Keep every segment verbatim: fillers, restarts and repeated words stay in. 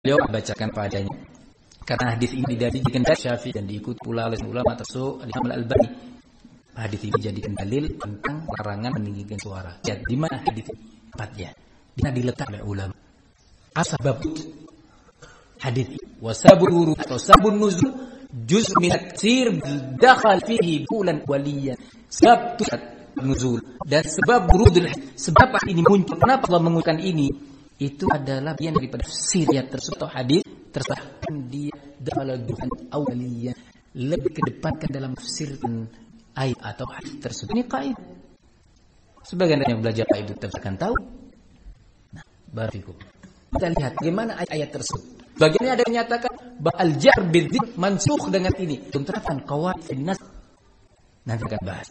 beliau bacakan padanya. Karena hadis ini dijadikan dalil Syafi'i dan diikut pula oleh ulama termasuk Imam Al-Albani. Hadis ini dijadikan dalil tentang larangan meninggikan suara. Ya, di mana hadis tempatnya? Di mana diletak oleh ulama? Asbab hadis wasabul atau sabun nuzul juz min at-tafsir dakhal fihi bulan waliyan. Sebab nuzul dan sebab wurudul sebab ini muncul. Kenapa Allah menggunakan ini? Itu adalah bagian daripada tafsir tersebut atau hadis tersebut dia dalam awaliyah lebih kedepankan dalam tafsir ayat atau hadis tersebut. Ini kaidah. Sebagian yang belajar kaidah tafsir akan tahu. Nah, barakallahu. Kita lihat bagaimana ayat-ayat tersebut. Bagiannya ada yang menyatakan ba'al jar bidzikr mansukh dengan ini. Tuntutan qawaid finnas. Nanti akan bahas.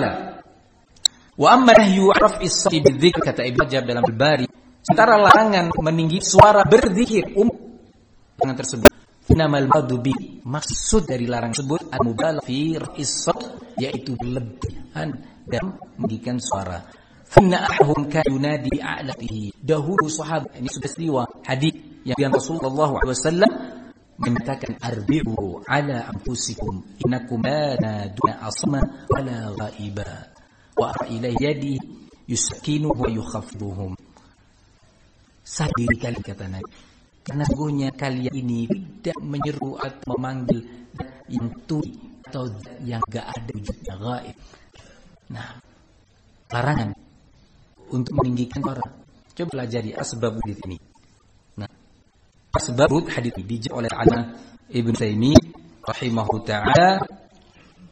Wa amma nahyu raf'is sawti bidzikr kata Ibnu Rajab dalam Al-Bari. Sementara larangan meninggi suara berzikir umum dengan tersebut. Namal madubi maksud dari larangan tersebut al-mubalagh fi raf'is sawt yaitu berlebihan dalam meninggikan suara. Finna ahum ka yunadi a'latihi. Dahulu sahabat ini sudah siwa hadis yang Rasulullah shallallahu alaihi wasallam mengatakan arbi'u ala anfusikum innakum la naduna asma wala ghaiba wa ila yadi yuskinu wa yukhafduhum. Sadiri kalian kata Nabi, karena sesungguhnya kalian ini tidak menyeru atau memanggil yang tuli atau yang gak ada wujudnya gaib. Nah, larangan untuk meninggikan suara. Coba pelajari asbab hadis ini. Nah, asbab hadis ini dijawab oleh Ibnu Taimiyah rahimahullah taala